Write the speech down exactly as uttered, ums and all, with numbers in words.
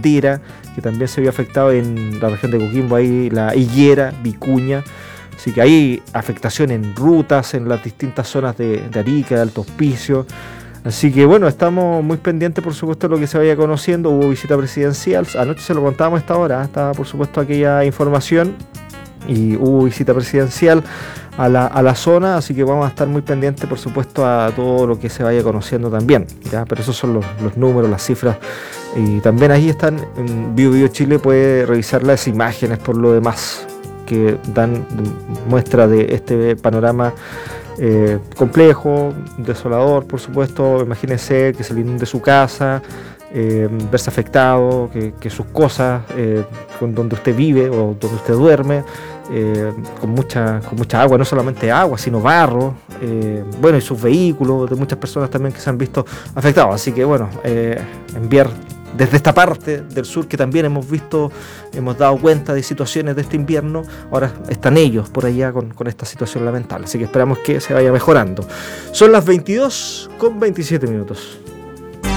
Caldera, que también se vio afectado en la región de Coquimbo, ahí la Higuera, Vicuña. Así que hay afectación en rutas, en las distintas zonas de, de Arica, de Alto Hospicio. Así que bueno, estamos muy pendientes, por supuesto, de lo que se vaya conociendo. Hubo visita presidencial, anoche se lo contábamos a esta hora, estaba por supuesto aquella información, y hubo visita presidencial a la, a la zona, así que vamos a estar muy pendientes, por supuesto, a todo lo que se vaya conociendo también, ¿ya? Pero esos son los, los números, las cifras, y también ahí están en Bio Bio Chile, puede revisar las imágenes por lo demás que dan muestra de este panorama eh, complejo, desolador, por supuesto. Imagínense que se le inunde su casa, eh, verse afectado, que, que sus cosas, eh, con donde usted vive o donde usted duerme, eh, con mucha con mucha agua, no solamente agua, sino barro, eh, bueno, y sus vehículos, de muchas personas también que se han visto afectados. Así que bueno, eh, enviar desde esta parte del sur, que también hemos visto, hemos dado cuenta de situaciones de este invierno, ahora están ellos por allá con, con esta situación lamentable, así que esperamos que se vaya mejorando. Son las veintidós con veintisiete minutos.